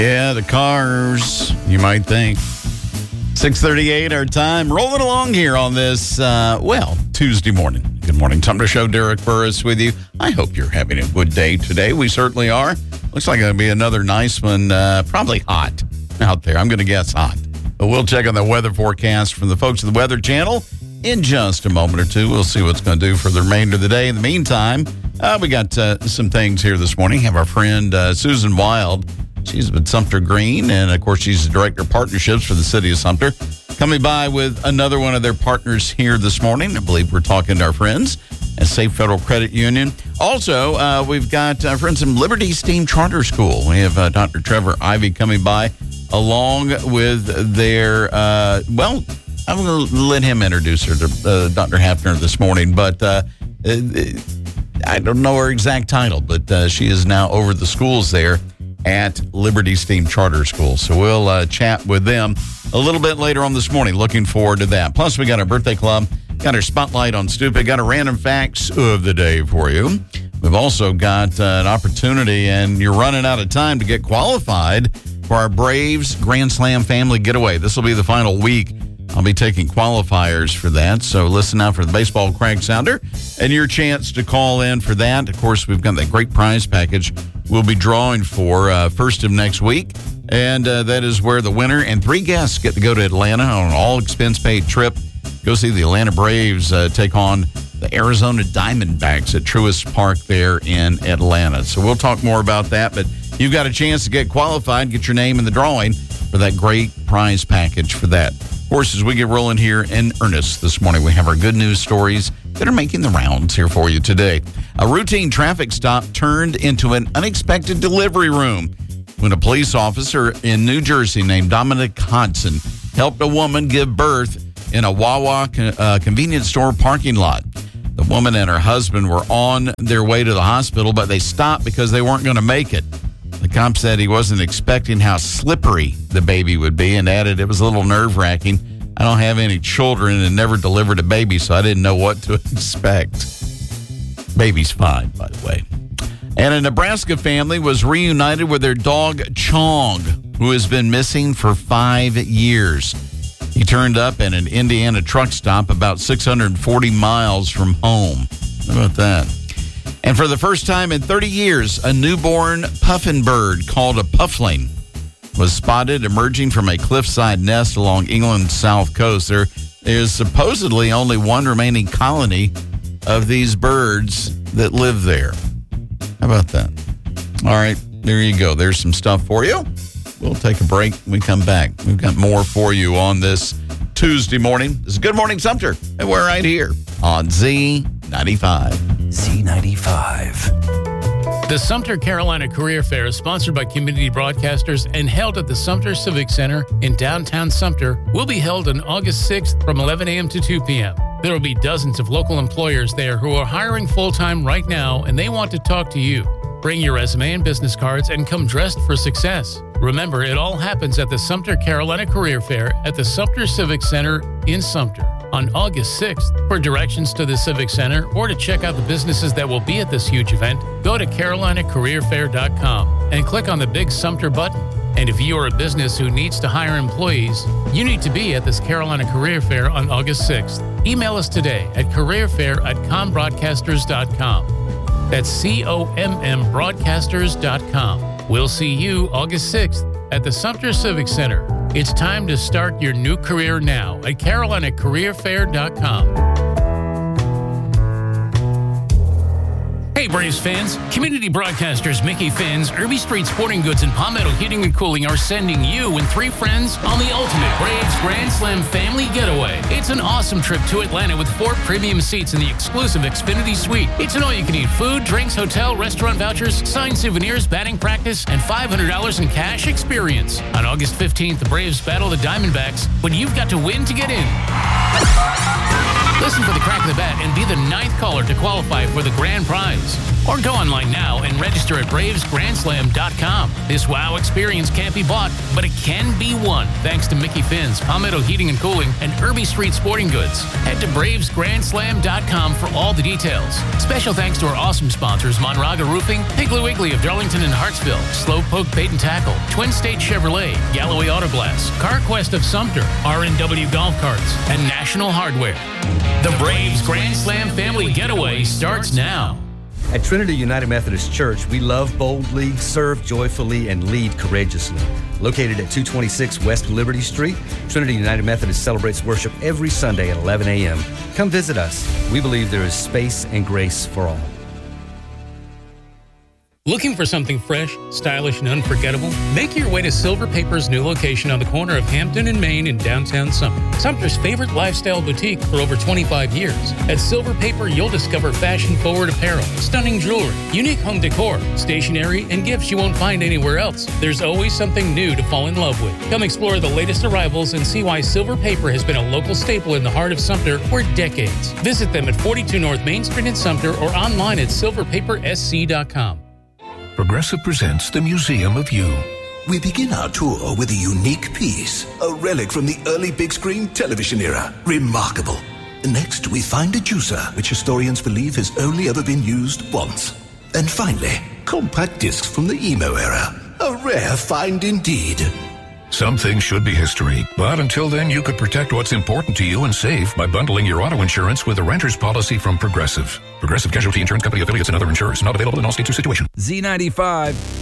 Yeah, the cars, you might think. 6:38 our time. Rolling along here on this, Tuesday morning. Good morning. Sumter Show, Derek Burris with you. I hope you're having a good day today. We certainly are. Looks like it'll be another nice one. Probably hot out there. I'm going to guess hot. But we'll check on the weather forecast from the folks at the Weather Channel in just a moment or two. We'll see what's going to do for the remainder of the day. In the meantime, we got some things here this morning. Have our friend Susan Wild. She's with Sumter Green, and, of course, she's the Director of Partnerships for the City of Sumter. Coming by with another one of their partners here this morning. I believe we're talking to our friends at Safe Federal Credit Union. Also, we've got our friends from Liberty STEAM Charter School. We have Dr. Trevor Ivy coming by along with their, I'm going to let him introduce her to Dr. Hafner this morning, but I don't know her exact title, but she is now over the schools there at Liberty STEAM Charter School. So we'll chat with them a little bit later on this morning. Looking forward to that. Plus, we got our birthday club, got our spotlight on Stupid, got a random facts of the day for you. We've also got an opportunity, and you're running out of time to get qualified for our Braves Grand Slam Family Getaway. This will be the final week. I'll be taking qualifiers for that. So listen out for the Baseball Crack Sounder and your chance to call in for that. Of course, we've got that great prize package we'll be drawing for first of next week. And that is where the winner and 3 guests get to go to Atlanta on an all-expense-paid trip. Go see the Atlanta Braves take on the Arizona Diamondbacks at Truist Park there in Atlanta. So we'll talk more about that. But you've got a chance to get qualified, get your name in the drawing for that great prize package for that. Of course, as we get rolling here in earnest this morning, we have our good news stories that are making the rounds here for you today. A routine traffic stop turned into an unexpected delivery room when a police officer in New Jersey named Dominic Hodson helped a woman give birth in a Wawa convenience store parking lot. The woman and her husband were on their way to the hospital, but they stopped because they weren't going to make it. The cop said he wasn't expecting how slippery the baby would be and added it was a little nerve-wracking. I don't have any children and never delivered a baby, so I didn't know what to expect. Baby's fine, by the way. And a Nebraska family was reunited with their dog, Chong, who has been missing for 5 years. He turned up at an Indiana truck stop about 640 miles from home. How about that? And for the first time in 30 years, a newborn puffin bird called a puffling was spotted emerging from a cliffside nest along England's south coast. There is supposedly only one remaining colony of these birds that live there. How about that? All right, there you go. There's some stuff for you. We'll take a break when we come back. We've got more for you on this Tuesday morning. This is Good Morning Sumter, and we're right here on Z95. Z95. The Sumter Carolina Career Fair is sponsored by Community Broadcasters and held at the Sumter Civic Center in downtown Sumter. Will be held on August 6th from 11 a.m. to 2 p.m. There will be dozens of local employers there who are hiring full-time right now, and they want to talk to you. Bring your resume and business cards and come dressed for success. Remember, it all happens at the Sumter Carolina Career Fair at the Sumter Civic Center in Sumter on August 6th. For directions to the Civic Center or to check out the businesses that will be at this huge event, go to carolinacareerfair.com and click on the big Sumter button. And if you are a business who needs to hire employees, you need to be at this Carolina Career Fair on August 6th. Email us today at careerfair@combroadcasters.com. That's COMMbroadcasters.com. We'll see you August 6th at the Sumter Civic Center. It's time to start your new career now at carolinacareerfair.com. Hey Braves fans, Community Broadcasters Mickey Finn's, Irby Street Sporting Goods, and Palmetto Heating and Cooling are sending you and 3 friends on the ultimate Braves Grand Slam Family Getaway. It's an awesome trip to Atlanta with 4 premium seats in the exclusive Xfinity Suite. It's an all-you-can-eat food, drinks, hotel, restaurant vouchers, signed souvenirs, batting practice, and $500 in cash experience. On August 15th, the Braves battle the Diamondbacks, but you've got to win to get in. Listen for the crack of the bat and be the 9th caller to qualify for the grand prize. Or go online now and register at bravesgrandslam.com. This wow experience can't be bought, but it can be won thanks to Mickey Finn's, Palmetto Heating and Cooling, and Irby Street Sporting Goods. Head to bravesgrandslam.com for all the details. Special thanks to our awesome sponsors, Monraga Roofing, Piggly Wiggly of Darlington and Hartsville, Slowpoke Bait and Tackle, Twin State Chevrolet, Galloway Auto Glass, CarQuest of Sumter, RNW Golf Carts, and National Hardware. The Braves Grand Slam Family Getaway starts now. At Trinity United Methodist Church, we love boldly, serve joyfully, and lead courageously. Located at 226 West Liberty Street, Trinity United Methodist celebrates worship every Sunday at 11 a.m. Come visit us. We believe there is space and grace for all. Looking for something fresh, stylish, and unforgettable? Make your way to Silver Paper's new location on the corner of Hampton and Main in downtown Sumter. Sumter's favorite lifestyle boutique for over 25 years. At Silver Paper, you'll discover fashion-forward apparel, stunning jewelry, unique home decor, stationery, and gifts you won't find anywhere else. There's always something new to fall in love with. Come explore the latest arrivals and see why Silver Paper has been a local staple in the heart of Sumter for decades. Visit them at 42 North Main Street in Sumter or online at silverpapersc.com. Progressive presents the Museum of You. We begin our tour with a unique piece, a relic from the early big screen television era. Remarkable. Next, we find a juicer, which historians believe has only ever been used once. And finally, compact discs from the emo era. A rare find indeed. Some things should be history, but until then, you could protect what's important to you and save by bundling your auto insurance with a renter's policy from Progressive. Progressive Casualty Insurance Company affiliates and other insurers. Not available in all states or situations. Z95.